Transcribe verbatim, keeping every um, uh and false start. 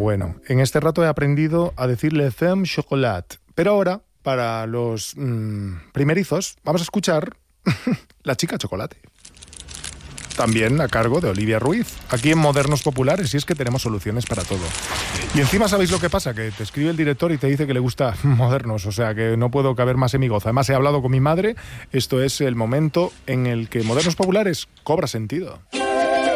Bueno, en este rato he aprendido a decirle femme chocolat. Pero ahora, para los mmm, primerizos, vamos a escuchar La chica chocolate. También a cargo de Olivia Ruiz, aquí en Modernos Populares, y es que tenemos soluciones para todo. Y encima, ¿sabéis lo que pasa? Que te escribe el director y te dice que le gusta Modernos, o sea que no puedo caber más en mi gozo. Además, he hablado con mi madre, esto es el momento en el que Modernos Populares cobra sentido.